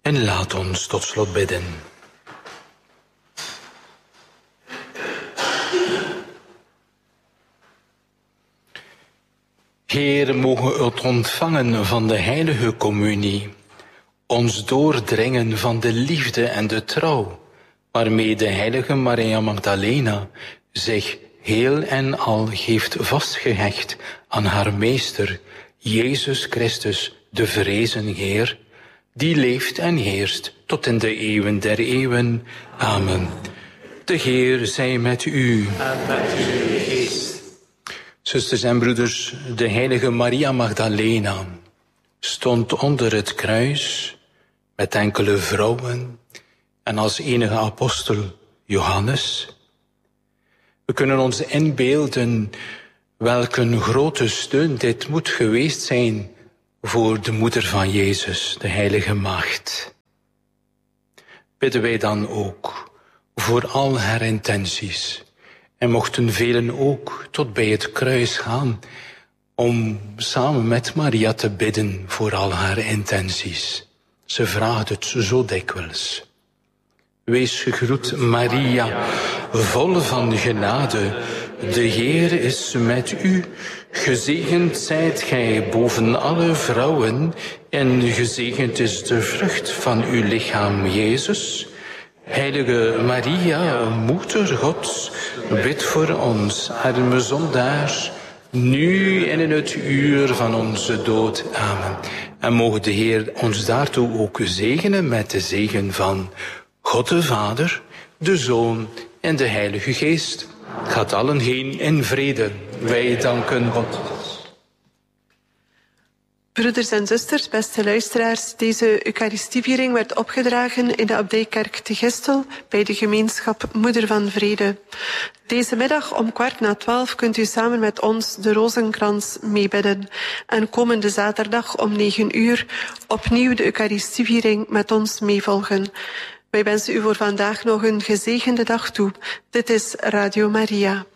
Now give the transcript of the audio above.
En laat ons tot slot bidden. Heer, mogen we het ontvangen van de heilige communie, ons doordringen van de liefde en de trouw, waarmee de heilige Maria Magdalena zich heel en al heeft vastgehecht aan haar meester, Jezus Christus, de verrezen Heer, die leeft en heerst tot in de eeuwen der eeuwen. Amen. De Heer zij met u. En met uw geest. Zusters en broeders, de heilige Maria Magdalena stond onder het kruis met enkele vrouwen en als enige apostel Johannes. We kunnen ons inbeelden welk een grote steun dit moet geweest zijn voor de moeder van Jezus, de heilige maagd. Bidden wij dan ook voor al haar intenties. En mochten velen ook tot bij het kruis gaan om samen met Maria te bidden voor al haar intenties. Ze vraagt het zo dikwijls. Wees gegroet, Maria, vol van genade. De Heer is met u. Gezegend zijt gij boven alle vrouwen en gezegend is de vrucht van uw lichaam, Jezus. Heilige Maria, Moeder Gods, bid voor ons, arme zondaars, nu en in het uur van onze dood. Amen. En mogen de Heer ons daartoe ook zegenen met de zegen van God de Vader, de Zoon en de Heilige Geest. Gaat allen heen in vrede. Wij danken God. Broeders en zusters, beste luisteraars, deze Eucharistieviering werd opgedragen in de Abdijkerk te Gistel bij de gemeenschap Moeder van Vrede. Deze middag om 11:15 kunt u samen met ons de Rozenkrans meebidden. En komende zaterdag om 9:00 opnieuw de Eucharistieviering met ons meevolgen. Wij wensen u voor vandaag nog een gezegende dag toe. Dit is Radio Maria.